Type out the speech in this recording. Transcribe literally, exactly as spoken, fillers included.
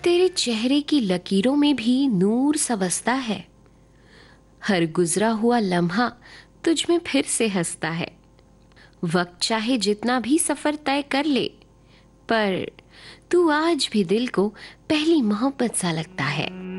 तेरे चेहरे की लकीरों में भी नूर सा बसता है। हर गुजरा हुआ लम्हा तुझ में फिर से हंसता है। वक्त चाहे जितना भी सफर तय कर ले, पर तू आज भी दिल को पहली मोहब्बत सा लगता है।